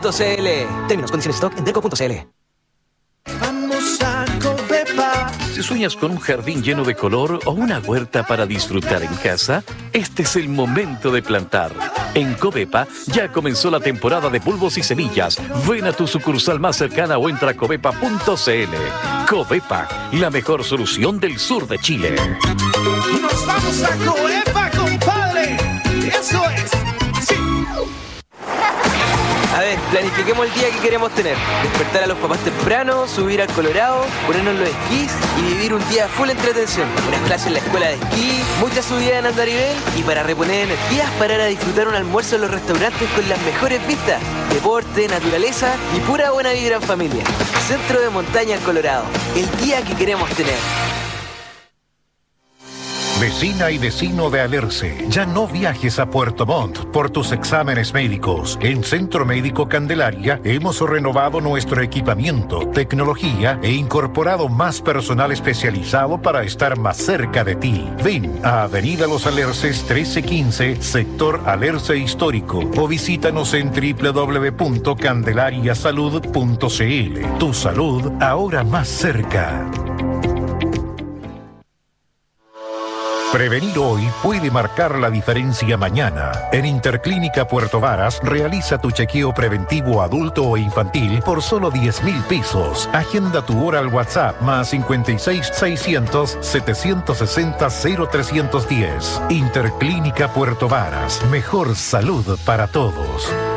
Términos, condiciones, stock en derco.cl. Vamos a Covepa. Si sueñas con un jardín lleno de color o una huerta para disfrutar en casa, este es el momento de plantar. En Covepa ya comenzó la temporada de bulbos y semillas. Ven a tu sucursal más cercana o entra a covepa.cl. Covepa, la mejor solución del sur de Chile. Nos vamos a Covepa, compadre. Eso es. Sí. A ver, planifiquemos el día que queremos tener. Despertar a los papás temprano, subir al Colorado, ponernos los esquís y vivir un día full entretención. Unas clases en la escuela de esquí, muchas subidas en andarivel y para reponer energías, parar a disfrutar un almuerzo en los restaurantes con las mejores vistas. Deporte, naturaleza y pura buena vibra en familia. Centro de Montaña El Colorado. El día que queremos tener. Vecina y vecino de Alerce, ya no viajes a Puerto Montt por tus exámenes médicos. En Centro Médico Candelaria hemos renovado nuestro equipamiento, tecnología e incorporado más personal especializado para estar más cerca de ti. Ven a Avenida Los Alerces 1315, sector Alerce Histórico, o visítanos en www.candelariasalud.cl. Tu salud ahora más cerca. Prevenir hoy puede marcar la diferencia mañana. En Interclínica Puerto Varas, realiza tu chequeo preventivo adulto o infantil por solo 10.000 pesos. Agenda tu hora al WhatsApp más 56 600 760 0310. Interclínica Puerto Varas, mejor salud para todos.